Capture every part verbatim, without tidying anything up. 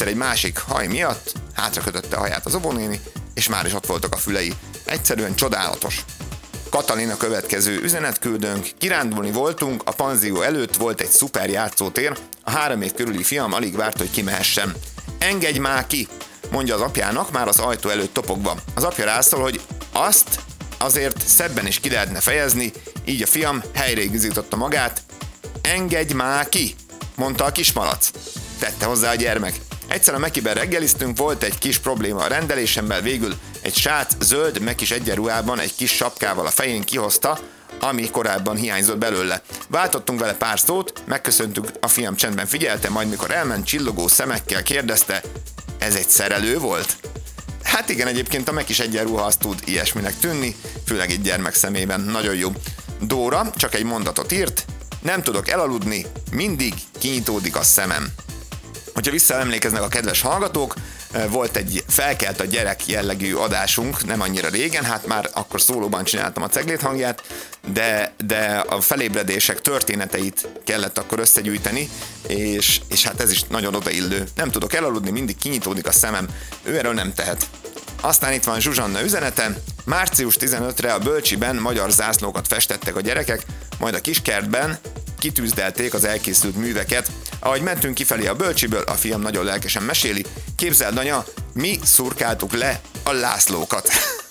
Egyszer egy másik haj miatt hátrakötötte a haját az óvónéni, és már is ott voltak a fülei. Egyszerűen csodálatos. Katalin a következő üzenetküldőnk. Kirándulni voltunk, a panzió előtt volt egy szuper játszótér, a három év körüli fiam alig várt, hogy kimehessen. Engedj már ki, mondja az apjának, már az ajtó előtt topogva. Az apja rászól, hogy azt azért szebben is ki lehetne fejezni, így a fiam helyre igazította magát. Engedj már ki, mondta a kismalac. Tette hozzá a gyermek. Egyszer a Mekiben reggeliztünk, volt egy kis probléma a rendelésemmel, végül egy srác zöld Mekis egyenruhában egy kis sapkával a fején kihozta, ami korábban hiányzott belőle. Váltottunk vele pár szót, megköszöntük, a fiam csendben figyelte, majd mikor elment csillogó szemekkel kérdezte, ez egy szerelő volt? Hát igen, egyébként a Mekis egyenruha az tud ilyesminek tűnni, főleg egy gyermek szemében. Nagyon jó. Dóra csak egy mondatot írt, nem tudok elaludni, mindig kinyitódik a szemem. Hogyha visszaemlékeznek a kedves hallgatók, volt egy felkelt a gyerek jellegű adásunk, nem annyira régen, hát már akkor szólóban csináltam a ceglét hangját, de, de a felébredések történeteit kellett akkor összegyűjteni, és, és hát ez is nagyon odaillő. Nem tudok elaludni, mindig kinyitódik a szemem, ő erről nem tehet. Aztán itt van Zsuzsanna üzenete, március tizenötödikére a Bölcsiben magyar zászlókat festettek a gyerekek, majd a kiskertben kitűzdelték az elkészült műveket. Ahogy mentünk kifelé a Bölcsiből, a fiam nagyon lelkesen meséli, képzeld anya, mi szurkáltuk le a Lászlókat.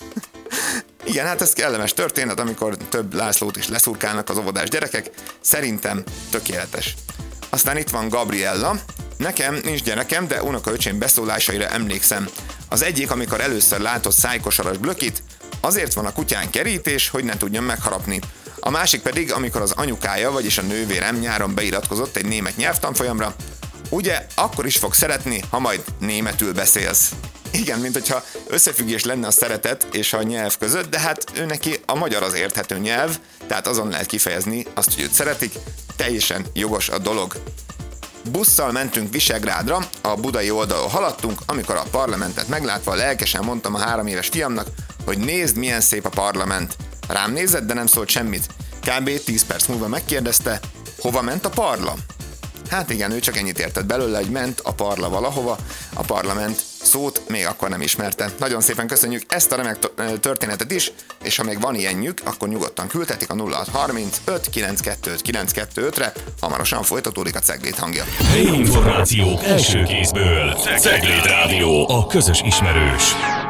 Igen, hát ez kellemes történet, amikor több Lászlót is leszurkálnak az óvodás gyerekek, szerintem tökéletes. Aztán itt van Gabriella, nekem nincs gyerekem, de unokaöcsém beszólásaira emlékszem. Az egyik, amikor először látott szájkosaras blökit, azért van a kutyán kerítés, hogy ne tudjon megharapni. A másik pedig, amikor az anyukája, vagyis a nővérem nyáron beiratkozott egy német nyelvtanfolyamra, ugye akkor is fog szeretni, ha majd németül beszélsz. Igen, mint hogyha összefüggés lenne a szeretet és a nyelv között, de hát ő neki a magyar az érthető nyelv, tehát azon lehet kifejezni azt, hogy őt szeretik, teljesen jogos a dolog. Busszal mentünk Visegrádra, a budai oldalon haladtunk, amikor a parlamentet meglátva lelkesen mondtam a három éves fiamnak, hogy nézd, milyen szép a parlament. Rám nézett, de nem szólt semmit. Kb. tíz perc múlva megkérdezte, hova ment a parla? Hát igen, ő csak ennyit értett belőle, hogy ment a parla valahova, a parlament szót még akkor nem ismerte. Nagyon szépen köszönjük ezt a remek történetet is, és ha még van ilyenjük, akkor nyugodtan küldhetik a nulla hat harmincöt kilencszázkettőt kilencszázkettőtre, hamarosan folytatódik a Ceglét hangja. Helyi információk első kézből. Ceglét Rádió, a közös ismerős.